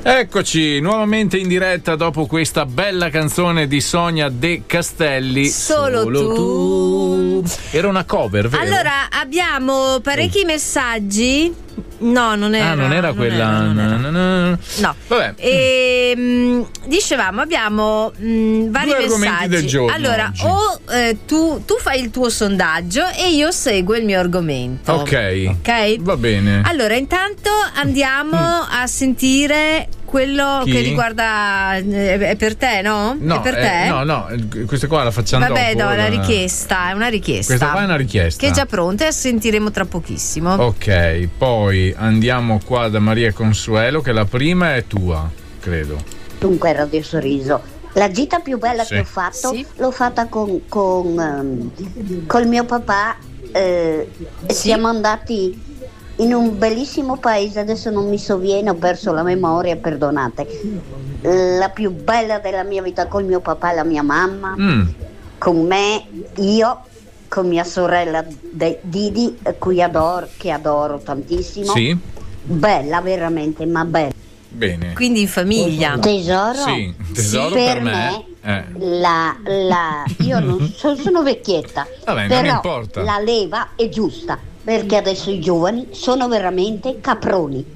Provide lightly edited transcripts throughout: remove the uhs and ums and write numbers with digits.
Eccoci nuovamente in diretta dopo questa bella canzone di Sonia De Castelli. Solo tu. Era una cover, vero? Allora, abbiamo parecchi messaggi. No, non era. Non era quella. No. Vabbè. Dicevamo, abbiamo vari Due argomenti messaggi del giorno. Allora, oggi. tu fai il tuo sondaggio e io seguo il mio argomento. Ok. Va bene. Allora, intanto andiamo a sentire quello Chi? che riguarda. È per te, no? No, è per te? No, questa qua la facciamo Vabbè, dopo. no, la richiesta, è una richiesta. Questa qua è una richiesta. Che è già pronta e sentiremo tra pochissimo. Ok, poi andiamo qua da Maria Consuelo, che la prima è tua, credo. Dunque, Radio Sorriso, la gita più bella Sì. che ho fatto Sì. l'ho fatta col mio papà. Siamo andati in un bellissimo paese, adesso non mi sovviene, ho perso la memoria, perdonate. La più bella della mia vita col mio papà e la mia mamma, con me, io, con mia sorella Didi, che adoro tantissimo. Sì? Bella, veramente, ma bella. Bene. Quindi in famiglia. Tesoro? Sì, tesoro Sì, per per me. io non sono vecchietta, Vabbè, non però importa. la leva è giusta, perché adesso i giovani sono veramente caproni.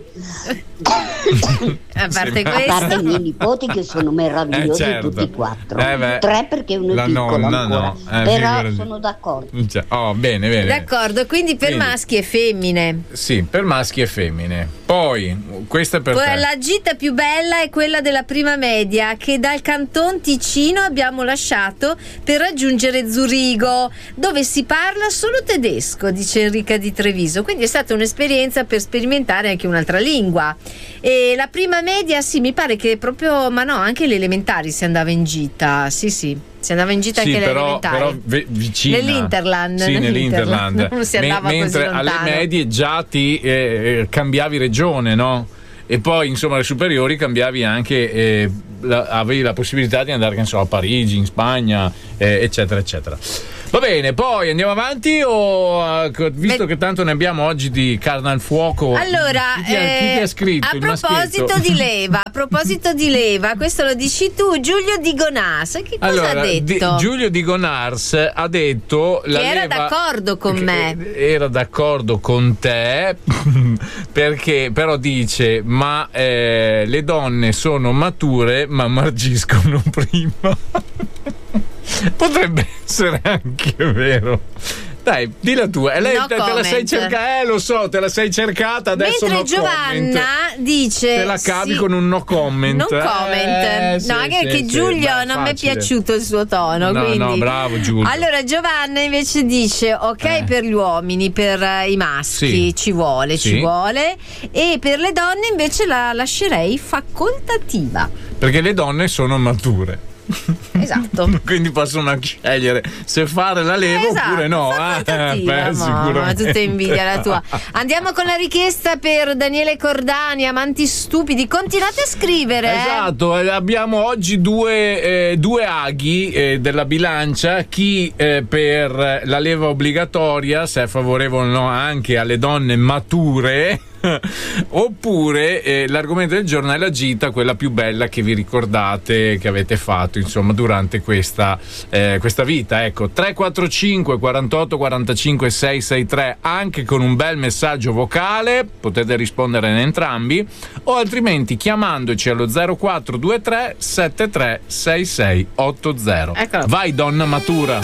A parte Sì, A questo, parte i miei nipoti che sono meravigliosi certo. tutti e quattro. Beh. 3 perché uno è La piccolo nonna, ancora. no. Però figurati. sono d'accordo. Bene. d'accordo, quindi per Quindi- maschi e femmine. Sì, per maschi e femmine. Poi, questa è per te. La gita più bella è quella della prima media, che dal Canton Ticino abbiamo lasciato per raggiungere Zurigo, dove si parla solo tedesco, dice Enrica di Treviso. Quindi è stata un'esperienza per sperimentare anche un'altra lingua. E la prima media, sì, mi pare che proprio, ma no, anche le elementari si andava in gita. Sì, si andava in gita anche alle elementari. però vicina. Nell'Interland. Sì, nell'Interland. Non si andava mentre così alle lontano. medie già ti cambiavi regione, no? E poi insomma alle superiori cambiavi anche, avevi la possibilità di andare, che ne so, a Parigi, in Spagna, eccetera eccetera. Va bene, poi andiamo avanti visto che tanto ne abbiamo oggi di carne al fuoco. Allora, chi ti ha scritto? a il proposito maschietto? di leva, questo lo dici tu, Giulio Di Gonas. Che cosa ha detto? Giulio Di Gonars ha detto Che era d'accordo con me. Era d'accordo con te perché però dice ma le donne sono mature ma margiscono prima. Potrebbe essere anche vero. Dai, di la tua. E lei No te la sei comment. cercata, lo so, te la sei cercata, adesso Mentre no Giovanna comment. dice Te la cavi sì, con un no comment. non comment. Sì, No, anche sì, perché sì. Giulio Beh, non mi è facile. piaciuto il suo tono. No, quindi. no, bravo Giulio. Allora Giovanna invece dice ok per gli uomini, per i maschi Sì. ci vuole, Sì. e per le donne invece la lascerei facoltativa. Perché le donne sono mature. Esatto. Quindi possono anche scegliere se fare la leva oppure no. facoltativa, Sicuramente. tutta invidia la tua. Andiamo con la richiesta per Daniele Cordani, Amanti stupidi. Continuate a scrivere. Esatto, abbiamo oggi due aghi della bilancia, chi per la leva obbligatoria, se è favorevole o no anche alle donne mature, oppure l'argomento del giorno è la gita, quella più bella che vi ricordate che avete fatto insomma durante questa vita. Ecco, 345 48 45 663, anche con un bel messaggio vocale potete rispondere in entrambi, o altrimenti chiamandoci allo 0423 73 6680. Eccola. Vai donna matura.